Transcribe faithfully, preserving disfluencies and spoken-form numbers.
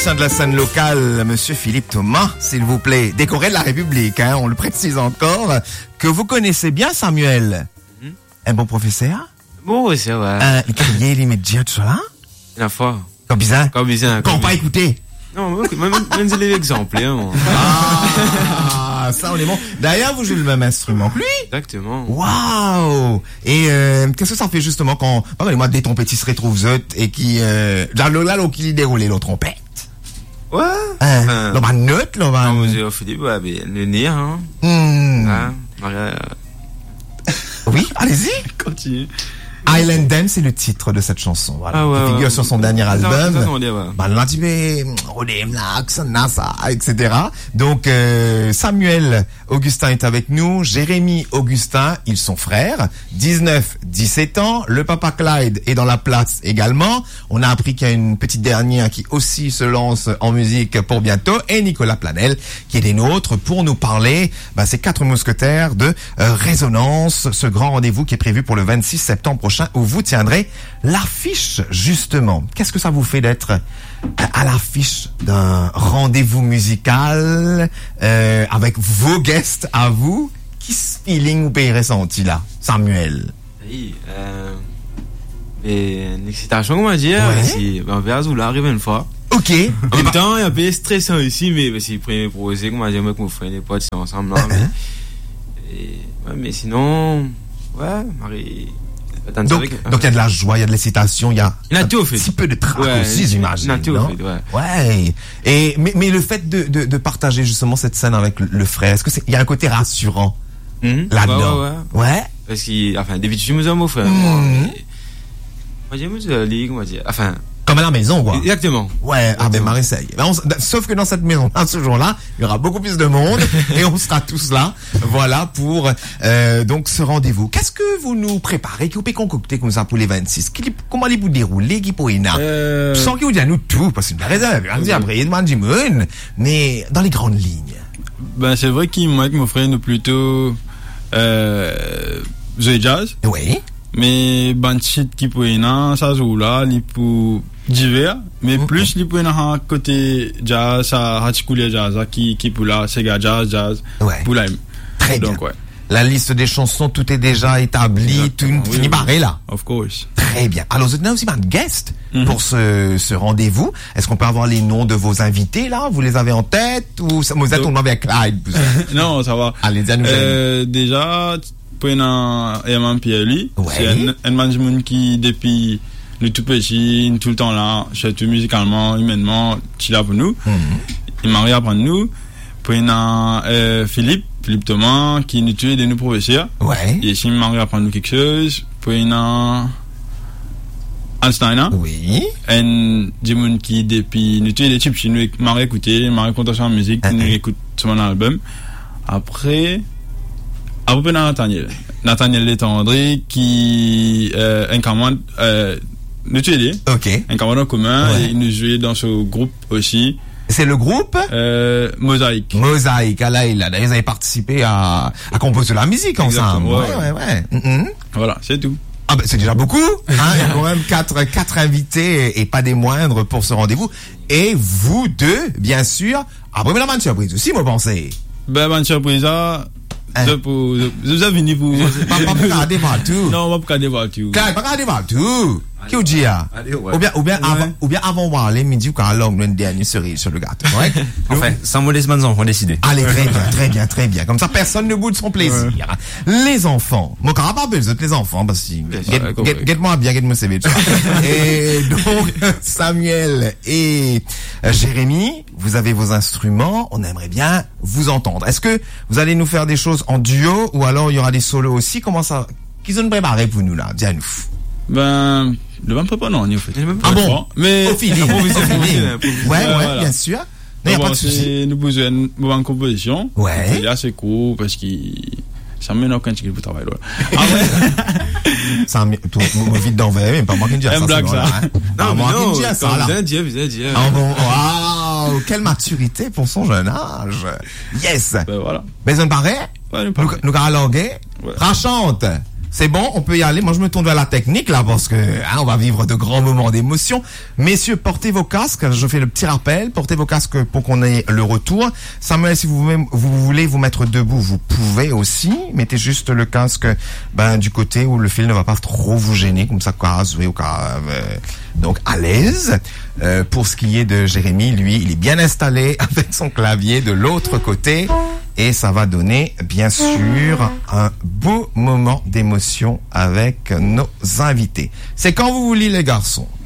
De la scène locale, Monsieur Philippe Thomas, s'il vous plaît, décoré de la République, hein, on le précise encore, que vous connaissez bien, Samuel. Mm-hmm. Un bon professeur? Bon professeur, ouais. Un crier l'immédiat, tout ça? La fois. Comme bizarre? Comme bizarre. Qu'on pas écouté? Non, même, même, même c'est l'exemple, hein, moi. Ah, ça, on est bon. D'ailleurs, vous jouez le même instrument que lui? Exactement. Waouh! Et, euh, qu'est-ce que ça fait justement quand, parlez-moi des trompettes se retrouvent et qui, euh, là, là, là, qui déroule la trompette? Ouais. Hein, enfin, là, bah, note, là, bah. Non, j'ai fait des, ouais, mais, le nez, hein. Hmm. Hein, euh... Oui, allez-y. Continue. Island Dance, c'est le titre de cette chanson, voilà. Ah ouais, qui figure ouais, sur son ouais. dernier album. Ça, ça, ouais. Bah, l'antimé, Nasa, et cetera. Donc, euh, Samuel Augustin est avec nous. Jérémy Augustin, ils sont frères. dix-neuf, dix-sept ans. Le papa Clyde est dans la place également. On a appris qu'il y a une petite dernière qui aussi se lance en musique pour bientôt. Et Nicolas Planel, qui est des nôtres pour nous parler, bah, ces quatre mousquetaires de euh, Résonance. Ce grand rendez-vous qui est prévu pour le vingt-six septembre prochain, où vous tiendrez l'affiche, justement. Qu'est-ce que ça vous fait d'être à l'affiche d'un rendez-vous musical euh, avec vos guests à vous? Qui feeling vous payez ressenti là, Samuel? Oui, euh, mais une excitation, comment dire, ouais. Si, ben, vers où là arrive une fois. Ok. En même temps, il y a un peu stressant ici, mais si premier projet, comment dire, moi, que mon frère et mes potes, c'est ensemble là. Uh-huh. Mais, et, ouais, mais sinon, ouais, Marie. Donc, donc il y a de la joie, il y a de l'excitation, il y a il a tout un fait. petit peu de trac ouais, aussi, j'imagine. Il a tout non? fait, ouais. Ouais. Et mais mais le fait de de, de partager justement cette scène avec le, le frère, est-ce que c'est il y a un côté rassurant mm-hmm. là-dedans? Ouais, ouais, ouais. Ouais. Parce qu'il enfin David, je me mon frère. Mm-hmm. Moi, j'aime la ligue, on va dire. Enfin. Comme à la maison, quoi. Exactement. Ouais, ah ben Marseille. Ben on, sauf que dans cette maison-là, ce jour-là, il y aura beaucoup plus de monde et on sera tous là, voilà, pour euh, donc ce rendez-vous. Qu'est-ce que vous nous préparez, qui vous pouvez concocter comme ça pour les vingt-six? Qui, comment allez-vous dérouler, qui pour Ina euh... Sans qu'il vous dise à nous tout, parce que c'est une raison, on dit après, il demande du monde, mais dans les grandes lignes. Ben c'est vrai qu'il moi, mon frère, nous plutôt euh, jouer jazz. Oui. Mais bandit qui pour Ina, ça joue là, il pour divers, mais mm-hmm. plus il peut à côté jazz, ça articuler jazz, qui qui pour là, c'est jazz, jazz, ouais. pour là. Très donc, bien. Ouais. La liste des chansons, tout est déjà établi, tout oui, fini oui. barré là. Of course. Très bien. Alors, vous êtes aussi un guest mm-hmm. pour ce, ce rendez-vous. Est-ce qu'on peut avoir les noms de vos invités là? Vous les avez en tête ou ça, vous êtes tourné avec Clyde? Non, ça va. Allez, dis-nous. Euh, déjà, pour un Herman Pierre-Louis, ouais. c'est un, un management qui depuis le tout petit, tout le temps là, surtout musicalement, humainement, tu là pour nous. Mm-hmm. Il m'a rien pour nous. Pour un euh, Philippe, Philippe Thomas, qui nous tue de nos professeurs. Ouais. Et si il m'a rien pour nous quelque chose. Pour un Einstein. Oui. Un Jimon qui depuis nous tue des types, nous m'a écouté, m'a raconté sa musique, uh-huh. nous écoute son album. Après, après Nathaniel. Nathaniel Létandré qui euh, incarne euh, nous tu aidé. Ok. Un camarade commun ouais. et il nous jouait dans ce groupe aussi. C'est le groupe euh, Mosaïque. Mosaïque. Là, il a, ils avaient participé à, à composer la musique ensemble. Ouais, ouais, ouais. ouais. Mm-hmm. Voilà, c'est tout. Ah ben c'est déjà beaucoup. Hein, il y a quand même quatre quatre invités et pas des moindres pour ce rendez-vous. Et vous deux, bien sûr. Après, mais la bonne surprise aussi, moi pensez. Ben bonne surprise là. Hein? Je pour, vous avez venu pour. Pas pas regarder partout. Non, on va pas regarder partout. Pas regarder partout. Qui vous dit ah? Ou bien ou bien ouais. avant ou bien avant voir les midi quand l'homme le dernier cerise sur le gâteau. Ouais. Enfin, sans modestement nous avons décidé. Allez, très bien, très bien, très bien. Comme ça, personne ne boude son plaisir. Ouais. Les enfants. Mon caractère pas besoin les enfants parce que get-moi bien, get-moi C V. Et donc Samuel et Jérémy, vous avez vos instruments. On aimerait bien vous entendre. Est-ce que vous allez nous faire des choses en duo ou alors il y aura des solos aussi? Comment ça? Qu'ils ont préparé pour nous là? Dis-nous. Ben, le même pas non, en fait. Ah bon? Mais au feeling. Au feeling. Ouais, ouais, voilà. bien sûr. Non, y a bon, pas de souci. Nous posons une bonne composition. Ouais. C'est assez court parce qu'il ça me met aucun petit pour travailler là. Ah ouais. Ça me tout me vite d'envers, mais pas moi qui dis ça. Un blague ça. Non, moi qui dis ça là. Bien dire, bien dire. Ah bon, waouh, quelle maturité pour son jeune âge. Yes. Ben voilà. Mais ça me paraît. Ouais, nous nous allons languer. Rachante. C'est bon, on peut y aller. Moi, je me tourne vers la technique, là, parce que, hein, on va vivre de grands moments d'émotion. Messieurs, portez vos casques. Je fais le petit rappel. Portez vos casques pour qu'on ait le retour. Samuel, si vous, vous voulez vous mettre debout, vous pouvez aussi. Mettez juste le casque, ben, du côté où le fil ne va pas trop vous gêner, comme ça, quoi, jouer au cas, euh, donc, à l'aise. Euh, pour ce qui est de Jérémy, lui, il est bien installé avec son clavier de l'autre côté. Et ça va donner, bien sûr, un beau moment d'émotion avec nos invités. C'est quand vous voulez, les garçons.